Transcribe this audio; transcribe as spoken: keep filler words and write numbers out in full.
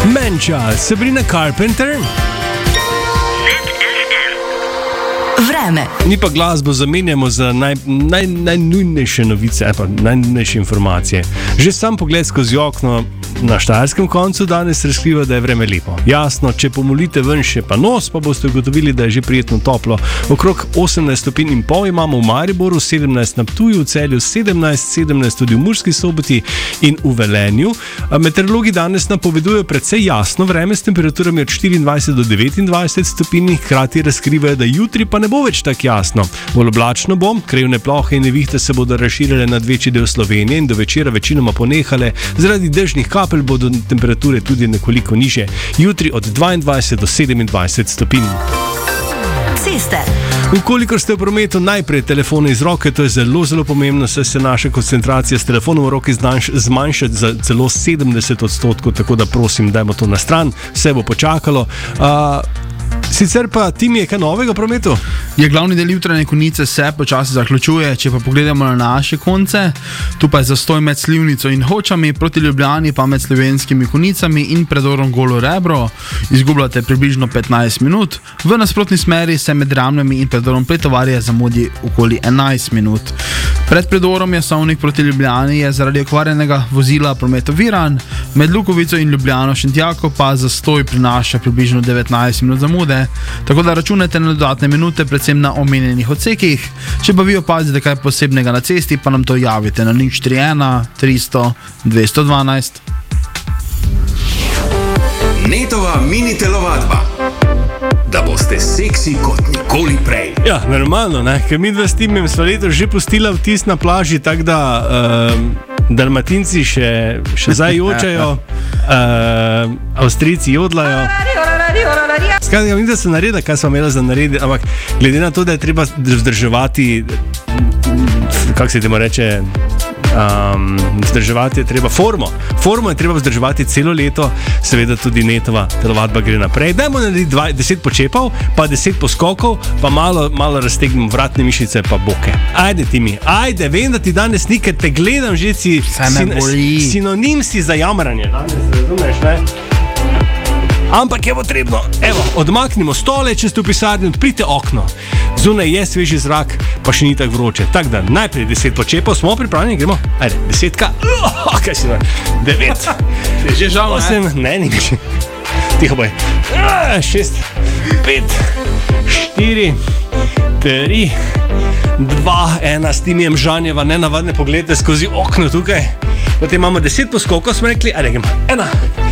Menča, Sabrina Carpenter. Vreme. Mi pa glasbo zamenjamo za naj, naj, najnujnejše novice, ali pa najnujnejše informacije. Že sam pogled skozi okno na štajerskem koncu danes razkriva, da je vreme lepo. Jasno, če pomolite ven še pa nos, pa boste ugotovili, da je že prijetno toplo. Okrog osemnajst stopinj in pol imamo v Mariboru, sedemnajst na Ptuju, v Celju sedemnajst, sedemnajst tudi v Murski Soboti in v Velenju. Meteorologi danes napovedujejo precej jasno vreme s temperaturami od štiriindvajset do devetindvajset stopinj, hkrati razkrivajo, da jutri pa ne bo več tako jasno. Bolj oblačno bo, krajevne plohe in nevihte se bodo razširile nad večji del Slovenije in do večera večinoma ponehale. Zaradi dežnih kapelj bodo temperature tudi nekoliko nižje. Jutri od dvaindvajset do sedemindvajset stopinj. Ceste. Ukolikor ste v prometu, najprej telefone iz roke, to je zelo, zelo pomembno, saj se naša koncentracija s telefonom v roki zmanjša za celo sedemdeset odstotkov, tako da prosim, dajmo to na stran, vse bo počakalo. Uh, Sicer pa tim je kaj novega v prometu? Je glavni del jutranje konice se počasi zaključuje, če pa pogledamo na naše konce, tu pa je zastoj med Slivnico in Hočami, proti Ljubljani pa med Slovenskimi konicami in predorom Golo Rebro. Izgubljate približno petnajst minut, v nasprotni smeri se med Ramljami in predorom Pretovarja zamudi okoli enajst minut. Pred predorom Jasovnik proti Ljubljani je zaradi okvarjenega vozila promet oviran, med Lukovico in Ljubljano Šentjako pa zastoj prinaša približno devetnajst minut zamude, tako da računajte na dodatne minute, predvsem na omenjenih odsekih. Če pa vi opazite kaj posebnega na cesti, pa nam to javite na nič tri ena tristo dvesto dvanajst. Netova mini telovadba. Da boste seksi kot nikoli prej. Ja, normalno, ne? Ker mi dva s Timem sva letos že pustila vtis na plaži, tako da uh, Dalmatinci še, še zdaj jočajo, uh, Avstrijci jodlajo. Skratka, mislim, da so naredili, kaj smo imeli za narediti, ampak glede na to, da je treba vzdrževati, kako se temu reče, um, vzdrževati je treba formo. Formo je treba vzdrževati celo leto, seveda tudi netova telovadba gre naprej. Dajmo narediti deset počepov, pa deset poskokov, pa malo, malo raztegnemo vratne mišice, pa boke. Ajde, Timi, ajde, vem, da ti danes ni, ker te gledam že, si sin, sinonim si za jamranje, danes, razumeš, ne? Ampak je potrebno, evo, odmaknimo stole, če ste v pisarni, odprite okno. Zunaj je sveži zrak, pa še ni tako vroče. Tako da najprej deset počepov, smo pripravljeni, gremo? Ajde, desetka, oh, kaj si nam, devet, že žal, osem, ne, ni mi še, tiho boj, šest, pet, štiri, tri, dva, ena, s Timijem Žanjeva, nenavadne poglede skozi okno tukaj. Potem imamo deset poskokov, smo rekli, ajde, gremo, ena.